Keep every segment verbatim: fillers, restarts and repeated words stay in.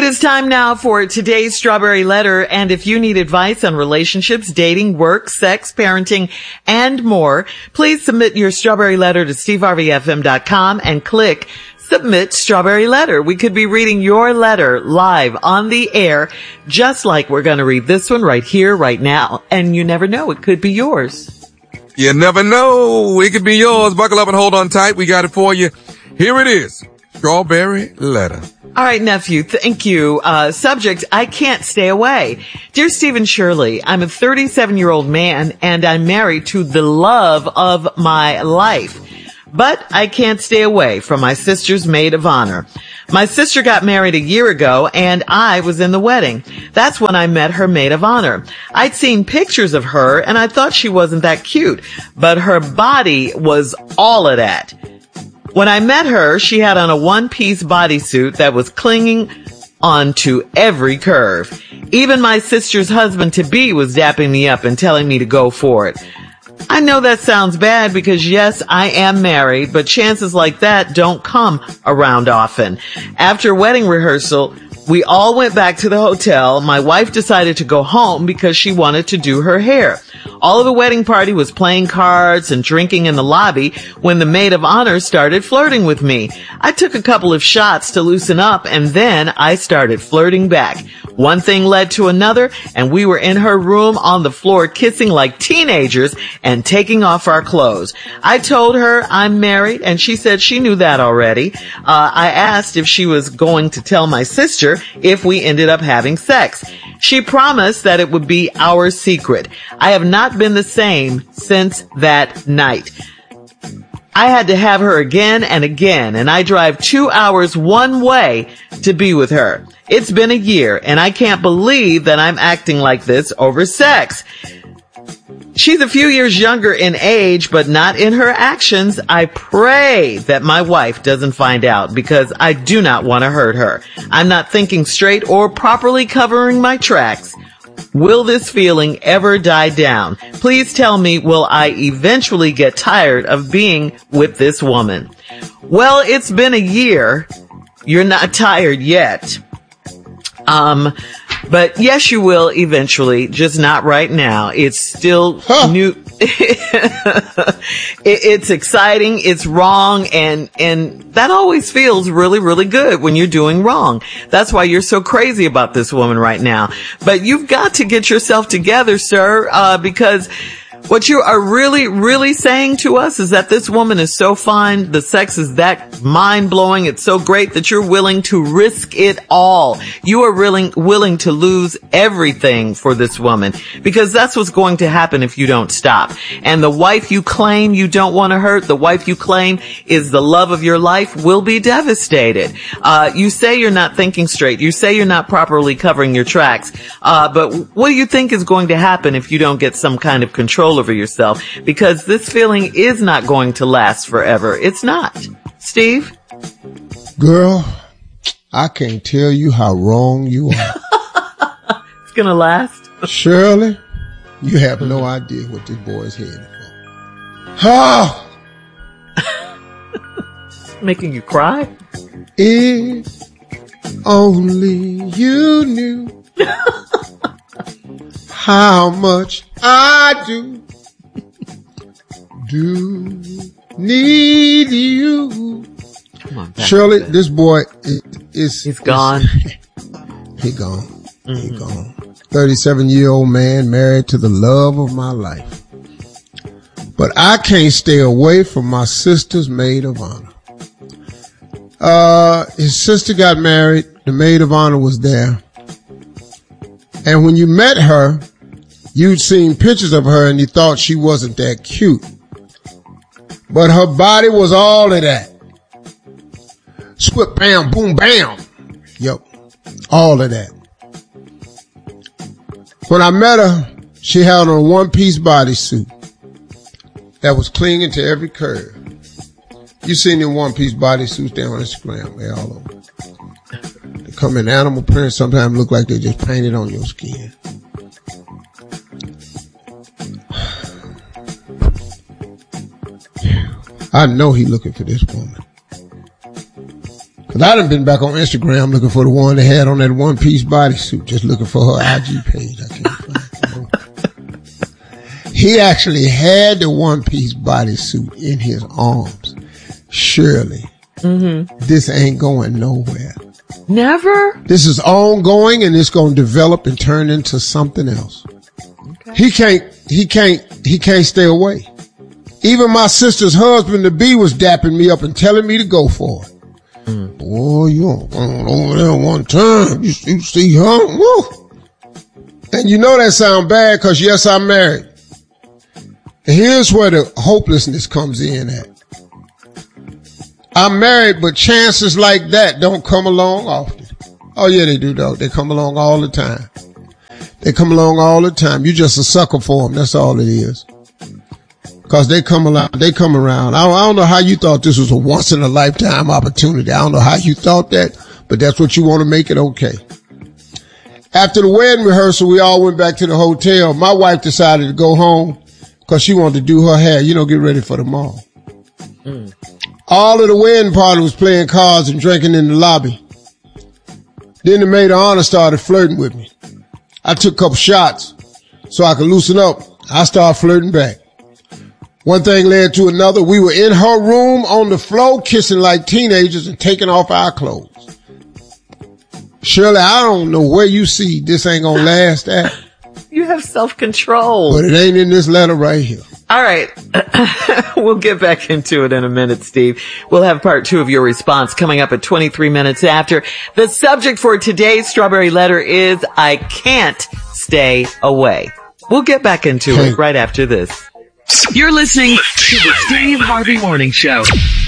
is time now for today's Strawberry Letter. And if you need advice on relationships, dating, work, sex, parenting, and more, please submit your Strawberry Letter to steve harvey f m dot com and click Submit Strawberry Letter. We could be reading your letter live on the air, just like we're going to read this one right here, right now. And you never know, it could be yours. You never know, it could be yours. Buckle up and hold on tight. We got it for you. Here it is. Strawberry Letter. All right, nephew, thank you. Uh, subject, I can't stay away. Dear Stephen Shirley, I'm a thirty-seven-year-old man and I'm married to the love of my life. But I can't stay away from my sister's maid of honor. My sister got married a year ago and I was in the wedding. That's when I met her maid of honor. I'd seen pictures of her and I thought she wasn't that cute, but her body was all of that. When I met her, she had on a one-piece bodysuit that was clinging onto every curve. Even my sister's husband-to-be was dapping me up and telling me to go for it. I know that sounds bad because, yes, I am married, but chances like that don't come around often. After wedding rehearsal, we all went back to the hotel. My wife decided to go home because she wanted to do her hair. All of the wedding party was playing cards and drinking in the lobby when the maid of honor started flirting with me. I took a couple of shots to loosen up and then I started flirting back. One thing led to another and we were in her room on the floor kissing like teenagers and taking off our clothes. I told her I'm married and she said she knew that already. Uh, I asked if she was going to tell my sister if we ended up having sex. She promised that it would be our secret. I have not been the same since that night. I had to have her again and again, and I drive two hours one way to be with her. It's been a year, and I can't believe that I'm acting like this over sex. She's a few years younger in age, but not in her actions. I pray that my wife doesn't find out because I do not want to hurt her. I'm not thinking straight or properly covering my tracks. Will this feeling ever die down? Please tell me, will I eventually get tired of being with this woman? Well, it's been a year. You're not tired yet. Um, but yes, you will eventually, just not right now. It's still huh. new. it, it's exciting. It's wrong. And, and that always feels really, really good when you're doing wrong. That's why you're so crazy about this woman right now. But you've got to get yourself together, sir, uh, because what you are really, really saying to us is that this woman is so fine. The sex is that mind-blowing. It's so great that you're willing to risk it all. You are willing, willing to lose everything for this woman because that's what's going to happen if you don't stop. And the wife you claim you don't want to hurt, the wife you claim is the love of your life will be devastated. Uh, you say you're not thinking straight. You say you're not properly covering your tracks. Uh, but what do you think is going to happen if you don't get some kind of control over yourself? Because this feeling is not going to last forever. It's not. Steve? Girl, I can't tell you how wrong you are. It's gonna last? Shirley, you have no idea what this boy is headed for. Oh! Making you cry? If only you knew how much I do, do need you. Come on, Shirley, this boy is, is he's gone. He gone. Mm-hmm. He gone. thirty-seven year old man married to the love of my life. But I can't stay away from my sister's maid of honor. Uh, his sister got married. The maid of honor was there. And when you met her, you'd seen pictures of her and you thought she wasn't that cute. But her body was all of that. Squip, bam, boom, bam. Yep. All of that. When I met her, she had on a one-piece bodysuit that was clinging to every curve. You seen them one-piece bodysuits down on Instagram. They all over. They come in animal print. Sometimes look like they just painted on your skin. I know he looking for this woman. Cause I done been back on Instagram looking for the one that had on that one piece bodysuit, just looking for her I G page. I can't find it. He actually had the one piece bodysuit in his arms. Shirley, mm-hmm. This ain't going nowhere. Never? This is ongoing and it's going to develop and turn into something else. Okay. He can't, he can't, he can't stay away. Even my sister's husband to be was dapping me up and telling me to go for it. Mm. Boy, you went over there one time. You, you see her? Woo. And you know that sound bad because yes, I'm married. And here's where the hopelessness comes in at. I'm married, but chances like that don't come along often. Oh yeah, they do though. They come along all the time. They come along all the time. You're just a sucker for them. That's all it is. Cause they come around, they come around. I don't, I don't know how you thought this was a once in a lifetime opportunity. I don't know how you thought that, but that's what you want to make it okay. After the wedding rehearsal, we all went back to the hotel. My wife decided to go home cause she wanted to do her hair, you know, get ready for the mall. Mm. All of the wedding party was playing cards and drinking in the lobby. Then the maid of honor started flirting with me. I took a couple shots so I could loosen up. I started flirting back. One thing led to another. We were in her room on the floor kissing like teenagers and taking off our clothes. Shirley, I don't know where you see this ain't gonna last at. You have self-control. But it ain't in this letter right here. All right. We'll get back into it in a minute, Steve. We'll have part two of your response coming up at twenty-three minutes after. The subject for today's Strawberry Letter is I can't stay away. We'll get back into Hey. it right after this. You're listening to the Steve Harvey Morning Show.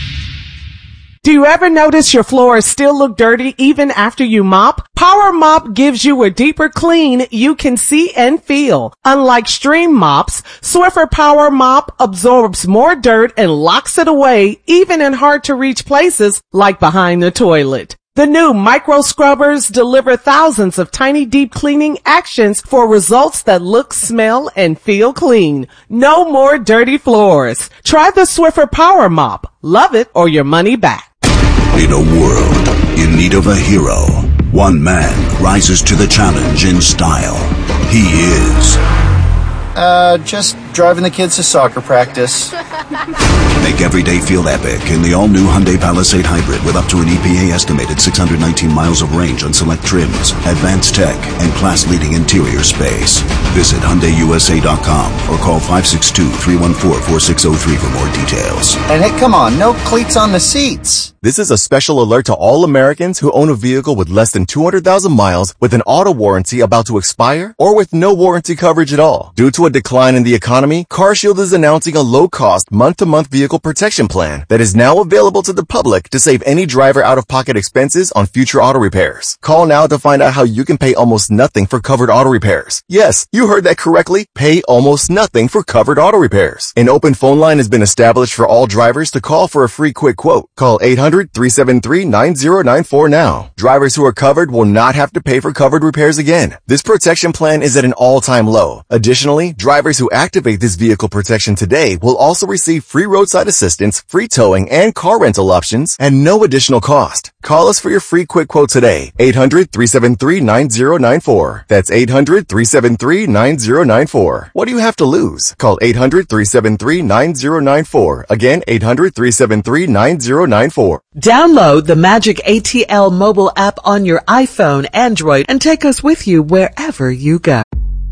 Do you ever notice your floors still look dirty even after you mop? Power Mop gives you a deeper clean you can see and feel. Unlike stream mops, Swiffer Power Mop absorbs more dirt and locks it away even in hard to reach places like behind the toilet. The new micro scrubbers deliver thousands of tiny deep cleaning actions for results that look, smell, and feel clean. No more dirty floors. Try the Swiffer Power Mop. Love it or your money back. In a world in need of a hero, one man rises to the challenge in style. He is... Uh, just driving the kids to soccer practice. Make every day feel epic in the all-new Hyundai Palisade Hybrid with up to an E P A estimated six hundred nineteen miles of range on select trims, advanced tech, and class-leading interior space. Visit Hyundai U S A dot com or call five six two, three one four, four six zero three for more details. And hey, come on, no cleats on the seats. This is a special alert to all Americans who own a vehicle with less than two hundred thousand miles with an auto warranty about to expire or with no warranty coverage at all. Due to a decline in the economy, CarShield is announcing a low-cost month-to-month vehicle protection plan that is now available to the public to save any driver out-of-pocket expenses on future auto repairs. Call now to find out how you can pay almost nothing for covered auto repairs. Yes, you heard that correctly. Pay almost nothing for covered auto repairs. An open phone line has been established for all drivers to call for a free quick quote. Call eight hundred, three seven three, nine zero nine four now. Drivers who are covered will not have to pay for covered repairs again. This protection plan is at an all-time low. Additionally, drivers who activate this vehicle protection today will also receive free roadside assistance, free towing, and car rental options at no additional cost. Call us for your free quick quote today. eight hundred, three seven three, nine zero nine four. That's eight hundred, three seven three, nine zero nine four. What do you have to lose? Call eight hundred, three seven three, nine zero nine four. Again, eight hundred, three seven three, nine zero nine four. Download the Magic A T L mobile app on your iPhone, Android, and take us with you wherever you go.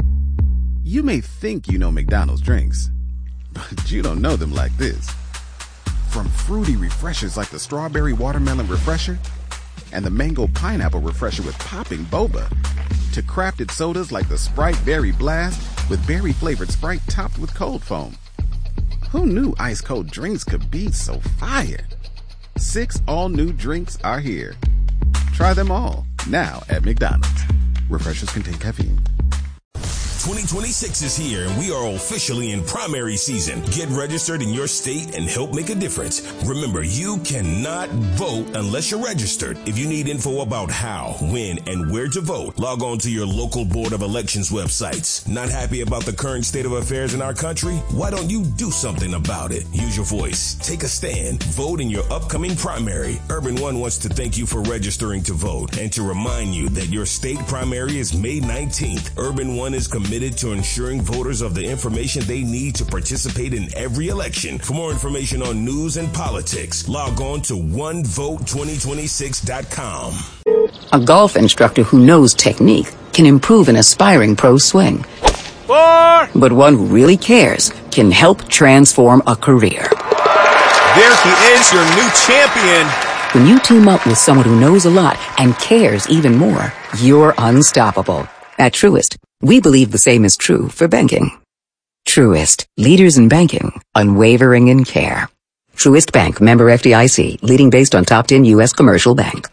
You may think you know McDonald's drinks, but you don't know them like this. From fruity refreshers like the Strawberry Watermelon Refresher and the Mango Pineapple Refresher with popping boba, to crafted sodas like the Sprite Berry Blast with berry-flavored Sprite topped with cold foam. Who knew ice-cold drinks could be so fire? Six all-new drinks are here. Try them all, now at McDonald's. Refreshers contain caffeine. twenty twenty-six is here, and we are officially in primary season. Get registered in your state and help make a difference. Remember, you cannot vote unless you're registered. If you need info about how, when, and where to vote, log on to your local Board of Elections websites. Not happy about the current state of affairs in our country? Why don't you do something about it? Use your voice. Take a stand. Vote in your upcoming primary. Urban One wants to thank you for registering to vote and to remind you that your state primary is May nineteenth. Urban One is committed to ensuring voters of the information they need to participate in every election. For more information on news and politics, log on to one vote twenty twenty-six dot com. A golf instructor who knows technique can improve an aspiring pro swing. Four. But one who really cares can help transform a career. There he is, your new champion. When you team up with someone who knows a lot and cares even more, you're unstoppable. At Truist, we believe the same is true for banking. Truist, leaders in banking, unwavering in care. Truist Bank, member F D I C, leading based on top ten U S commercial bank.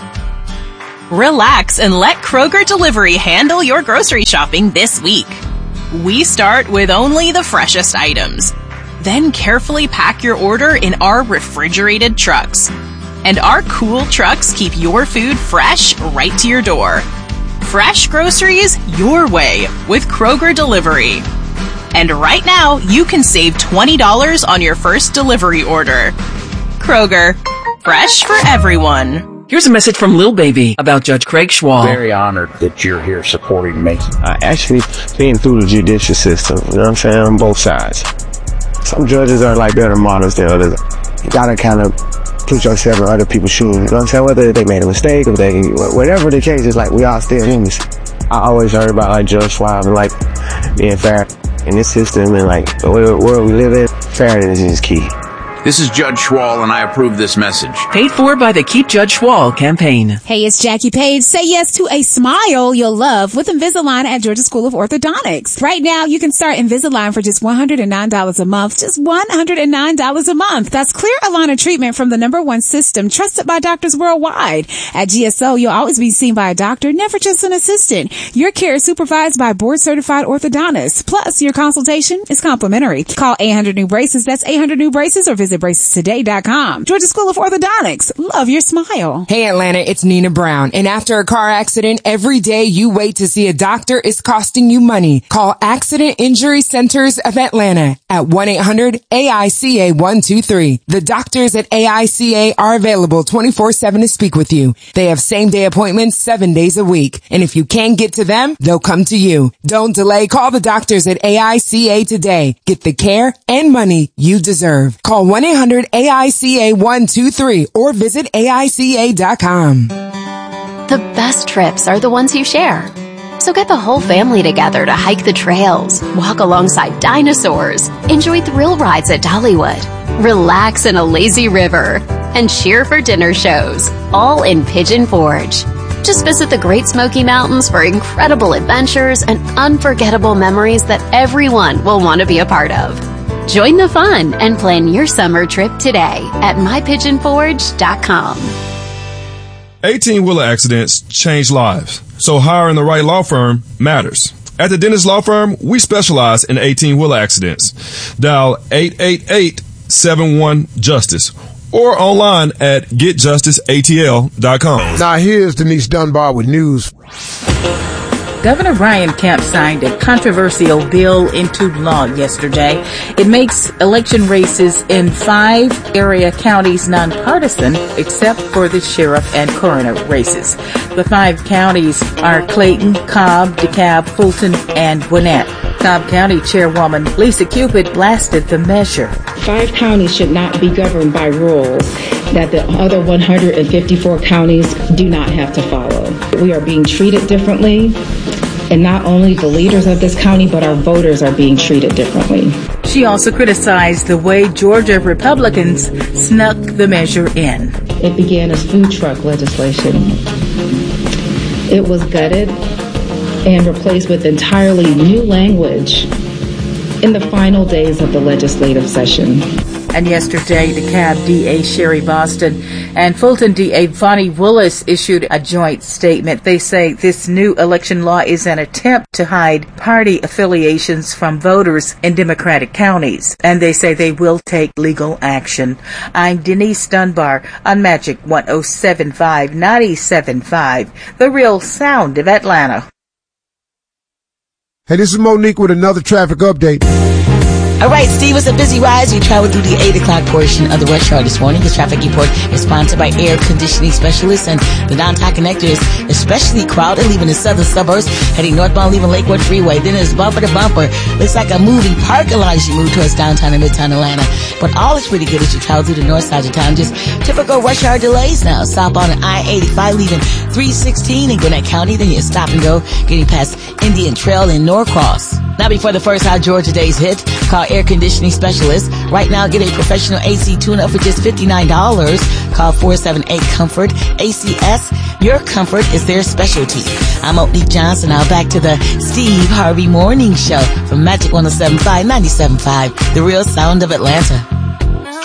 Relax and let Kroger Delivery handle your grocery shopping this week. We start with only the freshest items. Then carefully pack your order in our refrigerated trucks. And our cool trucks keep your food fresh right to your door. Fresh groceries your way with Kroger Delivery. And right now, you can save twenty dollars on your first delivery order. Kroger, fresh for everyone. Here's a message from Lil Baby about Judge Craig Schwal. Very honored that you're here supporting me. Uh, actually, being through the judicial system, you know what I'm saying, on both sides. Some judges are like better models than others. You gotta kind of put yourself in other people's shoes. You know what I'm saying? Whether they made a mistake or they, whatever the case is, like, we all still humans. I always heard about, like, Judge Schwab and, like, being fair in this system and, like, the world we live in. Fairness is key. This is Judge Schwal, and I approve this message. Paid for by the Keep Judge Schwal campaign. Hey, it's Jackie Page. Say yes to a smile you'll love with Invisalign at Georgia School of Orthodontics. Right now, you can start Invisalign for just one hundred nine dollars a month. Just one hundred nine dollars a month. That's clear aligner treatment from the number one system trusted by doctors worldwide. At G S O, you'll always be seen by a doctor, never just an assistant. Your care is supervised by board-certified orthodontists. Plus, your consultation is complimentary. Call eight hundred new braces. That's eight hundred new braces, or visit braces today dot com. Georgia School of Orthodontics. Love your smile. Hey Atlanta, it's Nina Brown. And after a car accident, every day you wait to see a doctor is costing you money. Call Accident Injury Centers of Atlanta at one eight hundred A I C A one two three. The doctors at A I C A are available twenty-four seven to speak with you. They have same day appointments seven days a week. And if you can't get to them, they'll come to you. Don't delay. Call the doctors at A I C A today. Get the care and money you deserve. Call one eight hundred A I C A one two three or visit A I C A dot com. The best trips are the ones you share. So get the whole family together to hike the trails, walk alongside dinosaurs, enjoy thrill rides at Dollywood, relax in a lazy river, and cheer for dinner shows, all in Pigeon Forge. Just visit the Great Smoky Mountains for incredible adventures and unforgettable memories that everyone will want to be a part of. Join the fun and plan your summer trip today at my pigeon forge dot com. eighteen-wheeler accidents change lives, so hiring the right law firm matters. At the Dennis Law Firm, we specialize in eighteen-wheeler accidents. Dial eight eight eight, seven one, justice or online at get justice A T L dot com. Now here's Denise Dunbar with news. Governor Brian Kemp signed a controversial bill into law yesterday. It makes election races in five area counties nonpartisan, except for the sheriff and coroner races. The five counties are Clayton, Cobb, DeKalb, Fulton, and Gwinnett. Cobb County Chairwoman Lisa Cupid blasted the measure. Five counties should not be governed by rules that the other one hundred fifty-four counties do not have to follow. We are being treated differently, and not only the leaders of this county, but our voters are being treated differently. She also criticized the way Georgia Republicans snuck the measure in. It began as food truck legislation. It was gutted and replaced with entirely new language in the final days of the legislative session. And yesterday, DeKalb D A Sherry Boston and Fulton D A Vonnie Willis issued a joint statement. They say this new election law is an attempt to hide party affiliations from voters in Democratic counties, and they say they will take legal action. I'm Denise Dunbar on Magic one oh seven point five, ninety-seven point five, the real sound of Atlanta. Hey, this is Monique with another traffic update. All right, Steve, it's a busy ride as we travel through the eight o'clock portion of the rush hour this morning. This traffic report is sponsored by Air Conditioning Specialists, and the downtown connector is especially crowded, leaving the southern suburbs, heading northbound, leaving Lakewood Freeway. Then it's bumper to bumper. Looks like a moving parking lot as you move towards downtown and midtown Atlanta. But all is pretty good as you travel through the north side of town. Just typical rush hour delays now. Southbound on I eighty-five, leaving three sixteen in Gwinnett County. Then you stop and go, getting past Indian Trail in Norcross. Now, before the first South Georgia days hit, call Air Conditioning Specialists. Right now, get a professional A C tune-up for just fifty-nine dollars. Call four seven eight, COMFORT. A C S, your comfort is their specialty. I'm Monique Johnson. Now back to the Steve Harvey Morning Show from Magic one oh seven point five, ninety-seven point five, the real sound of Atlanta.